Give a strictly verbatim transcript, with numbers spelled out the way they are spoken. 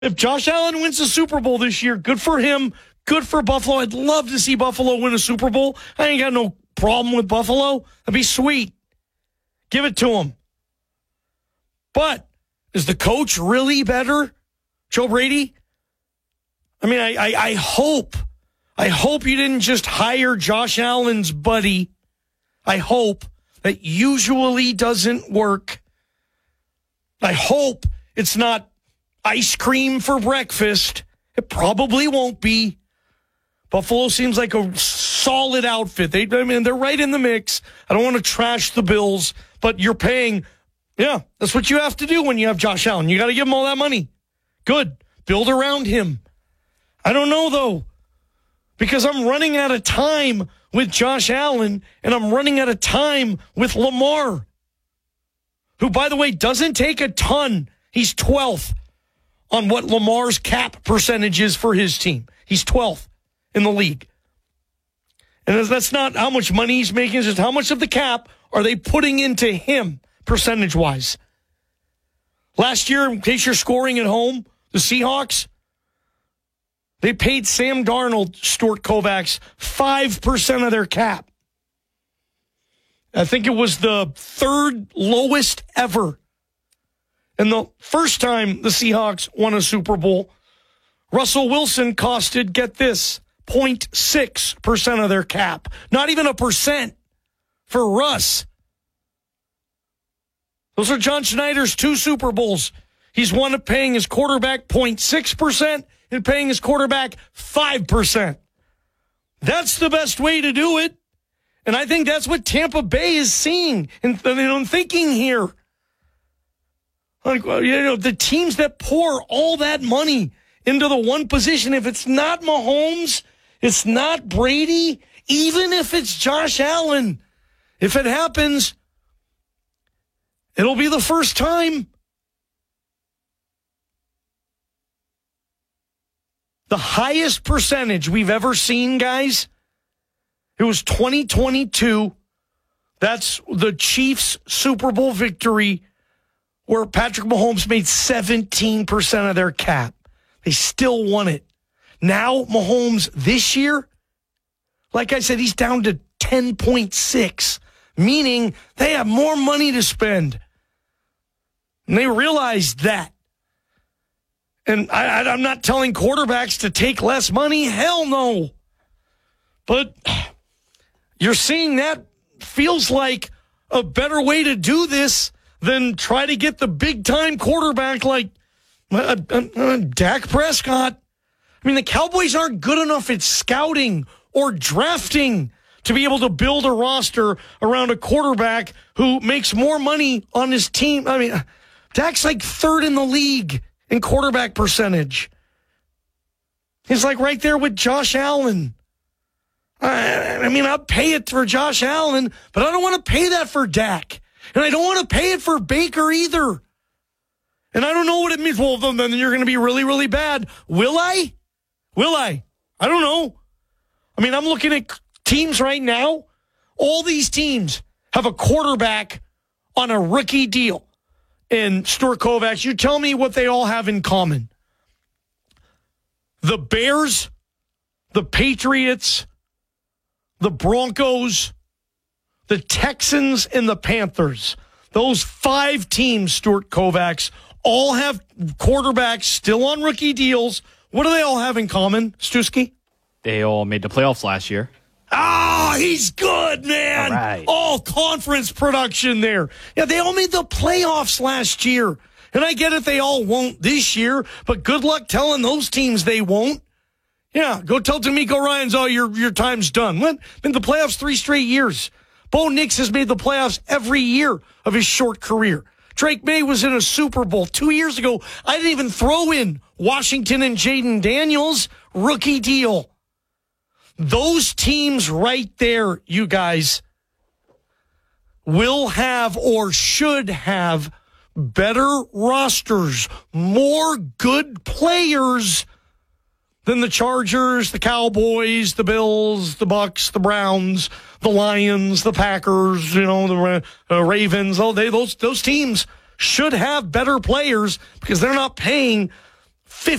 If Josh Allen wins the Super Bowl this year, good for him. Good for Buffalo. I'd love to see Buffalo win a Super Bowl. I ain't got no problem with Buffalo. That'd be sweet. Give it to him. But is the coach really better, Joe Brady? I mean, I, I, I hope, I hope you didn't just hire Josh Allen's buddy. I hope that usually doesn't work. I hope it's not ice cream for breakfast. It probably won't be. Buffalo seems like a solid outfit. They, I mean, they're right in the mix. I don't want to trash the Bills, but you're paying. Yeah, that's what you have to do when you have Josh Allen. You got to give him all that money. Good. Build around him. I don't know, though, because I'm running out of time with Josh Allen, and I'm running out of time with Lamar, who, by the way, doesn't take a ton. He's twelfth on what Lamar's cap percentage is for his team. He's twelfth in the league. And that's not how much money he's making, it's just how much of the cap are they putting into him percentage-wise. Last year, in case you're scoring at home, the Seahawks, they paid Sam Darnold, Stuart Kovacs, five percent of their cap. I think it was the third lowest ever. And the first time the Seahawks won a Super Bowl, Russell Wilson costed, get this, zero point six percent of their cap. Not even a percent for Russ. Those are John Schneider's two Super Bowls. He's won at paying his quarterback zero point six percent and paying his quarterback five percent. That's the best way to do it. And I think that's what Tampa Bay is seeing and, and thinking here. Like, you know, the teams that pour all that money into the one position, if it's not Mahomes, it's not Brady, even if it's Josh Allen, if it happens, it'll be the first time. The highest percentage we've ever seen, guys, it was twenty twenty-two. That's the Chiefs' Super Bowl victory where Patrick Mahomes made seventeen percent of their cap. They still won it. Now, Mahomes this year, like I said, he's down to ten point six, meaning they have more money to spend. And they realize that. And I, I, I'm not telling quarterbacks to take less money. Hell no. But you're seeing that feels like a better way to do this than try to get the big-time quarterback like uh, uh, uh, Dak Prescott. I mean, the Cowboys aren't good enough at scouting or drafting to be able to build a roster around a quarterback who makes more money on his team. I mean, Dak's like third in the league in quarterback percentage. He's like right there with Josh Allen. I, I mean, I'll pay it for Josh Allen, but I don't want to pay that for Dak. And I don't want to pay it for Baker either. And I don't know what it means. Well, then you're going to be really, really bad. Will I? Will I? I don't know. I mean, I'm looking at teams right now. All these teams have a quarterback on a rookie deal. And Stuart Kovacs, you tell me what they all have in common. The Bears, the Patriots, the Broncos, the Texans, and the Panthers. Those five teams, Stuart Kovacs, all have quarterbacks still on rookie deals. What do they all have in common, Stusky? They all made the playoffs last year. Ah, oh, he's good, man. All right. All conference production there. Yeah, they all made the playoffs last year. And I get it, they all won't this year, but good luck telling those teams they won't. Yeah, go tell D'Amico Ryans, oh, your your time's done. What? Been the playoffs three straight years. Bo Nix has made the playoffs every year of his short career. Drake May was in a Super Bowl two years ago. I didn't even throw in Washington and Jaden Daniels, rookie deal. Those teams right there, you guys, will have or should have better rosters, more good players than the Chargers, the Cowboys, the Bills, the Bucks, the Browns, the Lions, the Packers, you know, the uh, Ravens. Oh, they those those teams should have better players because they're not paying fifty